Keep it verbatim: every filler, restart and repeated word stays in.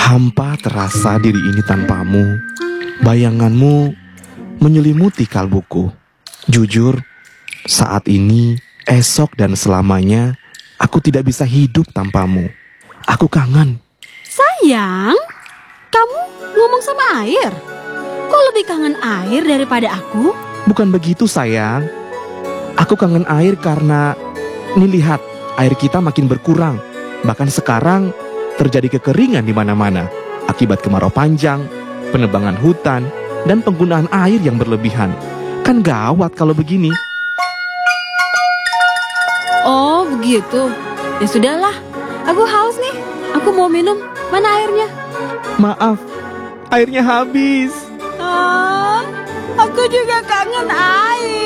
Hampa terasa diri ini tanpamu. Bayanganmu menyelimuti kalbuku. Jujur, saat ini, esok dan selamanya, aku tidak bisa hidup tanpamu. Aku kangen. Sayang, kamu ngomong sama air? Kok lebih kangen air daripada aku? Bukan begitu, sayang. Aku kangen air karena, nih lihat, air kita makin berkurang. Bahkan sekarang terjadi kekeringan di mana-mana akibat kemarau panjang, penebangan hutan, dan penggunaan air yang berlebihan. Kan gawat kalau begini. Oh, begitu. Ya sudahlah, aku haus nih. Aku mau minum. Mana airnya? Maaf, airnya habis. Ah, aku juga kangen air.